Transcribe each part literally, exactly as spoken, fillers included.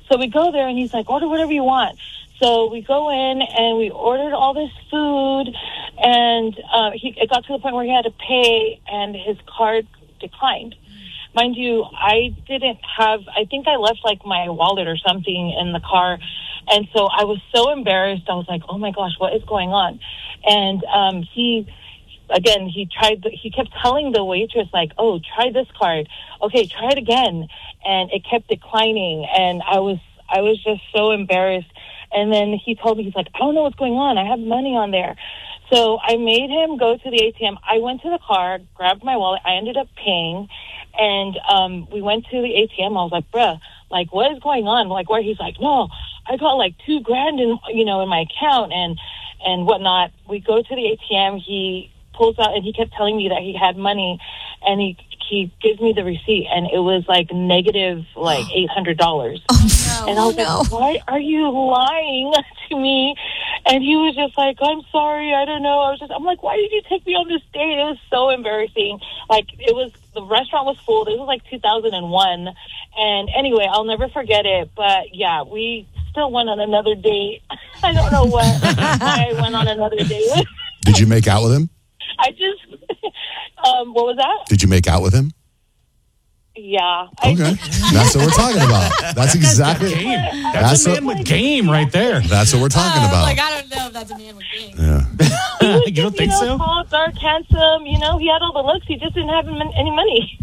So we go there, and he's like, order whatever you want. So we go in, and we ordered all this food, and uh, he, it got to the point where he had to pay, and his card declined. Mind you, I didn't have, I think I left, like, my wallet or something in the car, and so I was so embarrassed. I was like, oh, my gosh, what is going on? And um, he... Again, he tried, the, he kept telling the waitress, like, oh, try this card. Okay, try it again. And it kept declining. And I was, I was just so embarrassed. And then he told me, he's like, I don't know what's going on. I have money on there. So I made him go to the A T M. I went to the car, grabbed my wallet. I ended up paying. And um, we went to the A T M. I was like, bruh, like, what is going on? Like, where? He's like, no, I got like two grand in, you know, in my account and, and whatnot. We go to the A T M. He pulls out, and he kept telling me that he had money, and he he gives me the receipt, and it was like negative like eight hundred dollars. Oh, no, and I was no. like, why are you lying to me? And he was just like, I'm sorry, I don't know. I was just, I'm like, why did you take me on this date? It was so embarrassing. Like, it was, the restaurant was full. It was like two thousand one. And anyway, I'll never forget it. But yeah, we still went on another date. I don't know what I went on another date with. Did you make out with him? I just, um, what was that? Did you make out with him? Yeah. Okay. That's what we're talking about. That's exactly. That's, game. that's, that's a man what, with game right there. That's what we're talking Uh, about. Like, I don't know if that's a man with game. Yeah. You don't think you know, so? Tall, dark, handsome. You know, he had all the looks. He just didn't have any money.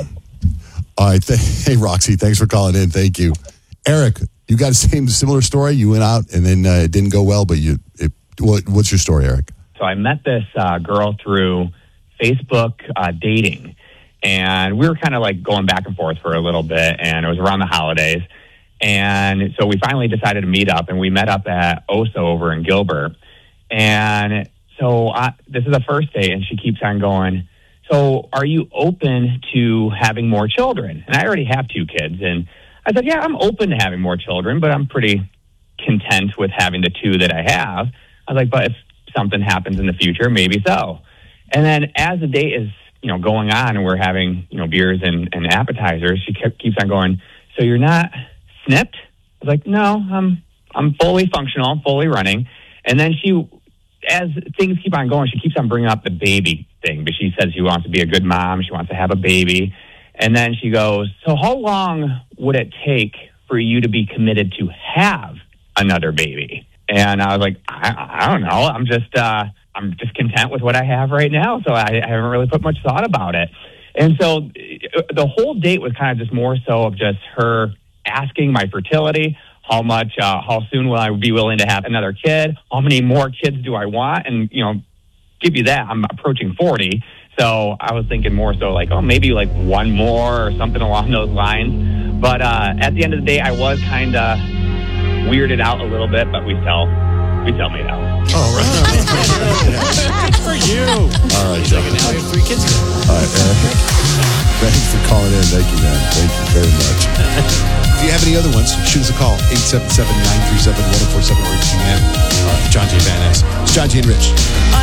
All right. Th- hey, Roxy, thanks for calling in. Thank you. Eric, you got the same similar story. You went out and then uh, it didn't go well, but you. It, what, what's your story, Eric? So I met this uh, girl through Facebook uh, dating, and we were kind of like going back and forth for a little bit, and it was around the holidays. And so we finally decided to meet up, and we met up at Oso over in Gilbert. And so I, this is the first date, and she keeps on going, so are you open to having more children? And I already have two kids, and I said, yeah, I'm open to having more children, but I'm pretty content with having the two that I have. I was like, but if something happens in the future, maybe so. And then as the date is, you know, going on and we're having, you know, beers and, and appetizers, she kept, keeps on going, so you're not snipped? I was like, no, I'm, I'm fully functional, I'm fully running. And then she, as things keep on going, she keeps on bringing up the baby thing, but she says she wants to be a good mom, she wants to have a baby. And then she goes, so how long would it take for you to be committed to have another baby? And I was like, I, I don't know. I'm just, uh, I'm just content with what I have right now. So I, I haven't really put much thought about it. And so the whole date was kind of just more so of just her asking my fertility, how much, uh, how soon will I be willing to have another kid? How many more kids do I want? And, you know, give you that, I'm approaching forty. So I was thinking more so like, oh, maybe like one more or something along those lines. But uh, at the end of the day, I was kind of weirded out a little bit, but we still, we still made out. Oh, right. Good for you. All right, John. Now you have three kids. All right, Eric. Thanks for calling in. Thank you, man. Thank you very much. If you have any other ones, shoot us a call. eight seven seven, nine three seven, one oh four seven or G M. Uh, John J. Van Ness. It's John J. and Rich.